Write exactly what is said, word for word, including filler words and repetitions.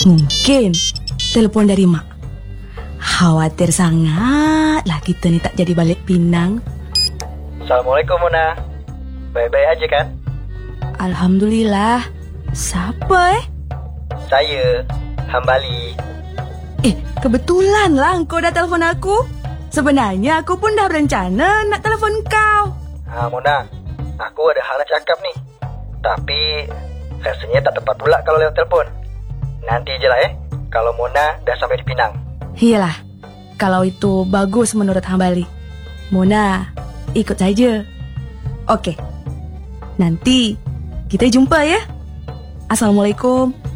Mungkin telepon dari mak. Khawatir sangat lah kita nih tak jadi balik Pinang. Assalamualaikum Mona. Baik-baik aja kan? Alhamdulillah. Siapa eh? Saya, Hambali. Eh, kebetulan lah kau dah telefon aku. Sebenarnya aku pun dah berencana nak telefon kau. Ah, Mona, aku ada hal nak cakap nih. Tapi rasanya tak tepat pula kalau lewat telefon. Nanti je lah eh, kalau Mona dah sampai di Pinang. Iyalah, kalau itu bagus menurut Hambali. Mona, ikut saja. Oke, nanti kita jumpa ya. Assalamualaikum.